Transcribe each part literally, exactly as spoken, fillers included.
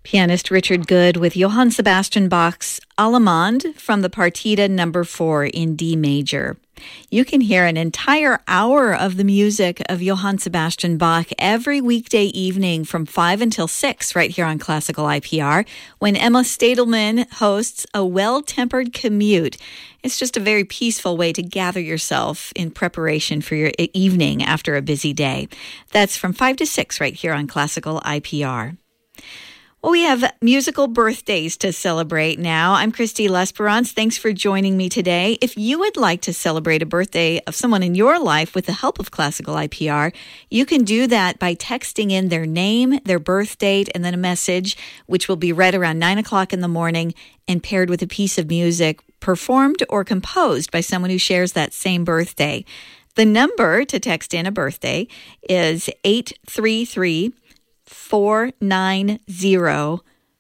Pianist Richard Good with Johann Sebastian Bach's Allemande from the Partita number four in D major. You can hear an entire hour of the music of Johann Sebastian Bach every weekday evening from five until six right here on Classical I P R when Emma Stadelman hosts A Well-Tempered Commute. It's just a very peaceful way to gather yourself in preparation for your evening after a busy day. That's from five to six right here on Classical I P R. Well, we have musical birthdays to celebrate now. I'm Christy Lesperance. Thanks for joining me today. If you would like to celebrate a birthday of someone in your life with the help of Classical I P R, you can do that by texting in their name, their birth date, and then a message, which will be read around nine o'clock in the morning and paired with a piece of music performed or composed by someone who shares that same birthday. The number to text in a birthday is eight three three, four nine zero,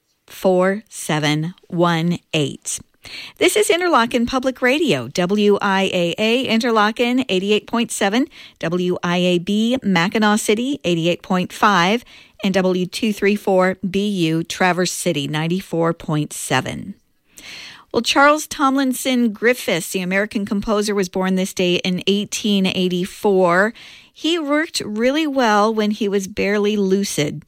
four seven one eight. This is Interlochen Public Radio, W I A A Interlochen eighty-eight point seven, W I A B Mackinac City eighty-eight point five, and W two thirty-four B U Traverse City ninety-four point seven. Well, Charles Tomlinson Griffiths, the American composer, was born this day in eighteen eighty-four. He worked really well when he was barely lucid.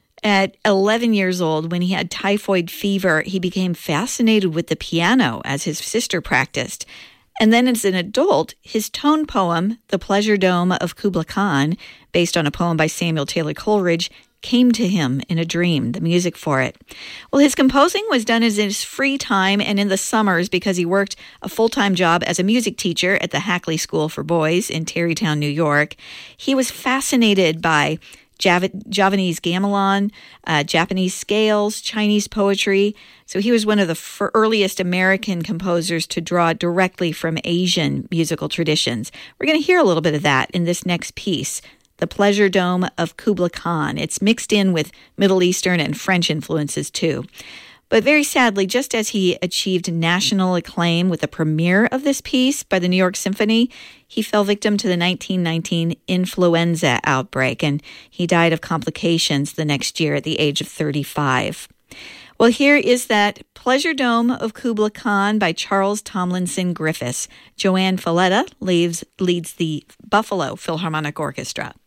At eleven years old, when he had typhoid fever, he became fascinated with the piano as his sister practiced. And then as an adult, his tone poem, The Pleasure Dome of Kubla Khan, based on a poem by Samuel Taylor Coleridge, came to him in a dream, the music for it. Well, his composing was done in his free time and in the summers because he worked a full-time job as a music teacher at the Hackley School for Boys in Tarrytown, New York. He was fascinated by Jav- Javanese gamelan, uh, Japanese scales, Chinese poetry. So he was one of the f- earliest American composers to draw directly from Asian musical traditions. We're going to hear a little bit of that in this next piece, The Pleasure Dome of Kubla Khan. It's mixed in with Middle Eastern and French influences too. But very sadly, just as he achieved national acclaim with the premiere of this piece by the New York Symphony, he fell victim to the nineteen nineteen influenza outbreak, and he died of complications the next year at the age of thirty-five. Well, here is that Pleasure Dome of Kubla Khan by Charles Tomlinson Griffiths. Joanne Falletta leads, leads the Buffalo Philharmonic Orchestra.